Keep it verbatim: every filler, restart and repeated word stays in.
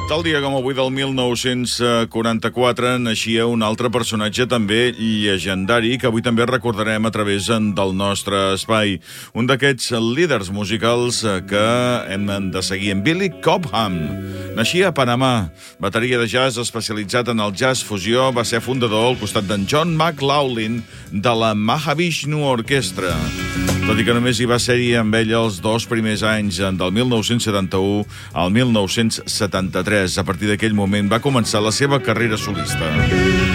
Tal dia com avui del mil nou-cents quaranta-quatre naixia un altre personatge també llegendari que avui també recordarem a través del nostre espai. Un d'aquests líders musicals que hem de seguir, en Billy Cobham. Naixia a Panamà, bateria de jazz especialitzat en el jazz fusió, va ser fundador al costat d'en John McLaughlin de la Mahavishnu Orquestra. Tot i que només hi va ser-hi amb ell els dos primers anys, del mil nou-cents setanta-u al mil nou-cents setanta-tres. A partir d'aquell moment va començar la seva carrera solista.